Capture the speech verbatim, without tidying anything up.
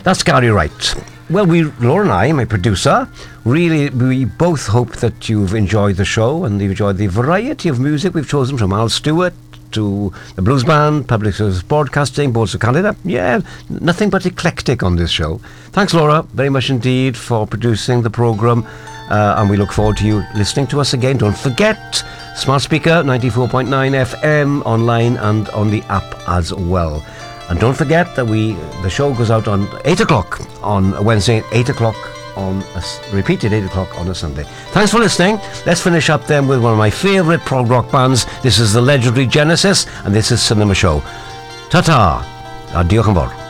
That's Gary Wright. Well, we, Laura and I, my producer, really, we both hope that you've enjoyed the show and you've enjoyed the variety of music we've chosen, from Al Stewart to the Blues Band, Public Service Broadcasting, Boards of Canada. Yeah, nothing but eclectic on this show. Thanks, Laura, very much indeed for producing the programme, uh, and we look forward to you listening to us again. Don't forget, Smart Speaker ninety-four point nine F M, online and on the app as well. And don't forget that we the show goes out on eight o'clock on Wednesday, eight o'clock on a, repeated eight o'clock on a Sunday. Thanks for listening. Let's finish up then with one of my favourite prog rock bands. This is the legendary Genesis, and this is Cinema Show. Ta-ta. A diolch yn fawr.